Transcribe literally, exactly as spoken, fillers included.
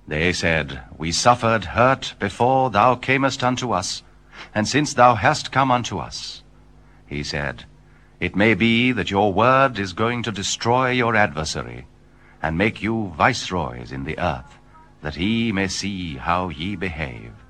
They said, We suffered hurt before thou camest unto us, and since thou hast come unto us. He said, It may be that your word is going to destroy your adversary, and make you viceroys in the earth, that he may see how ye behave.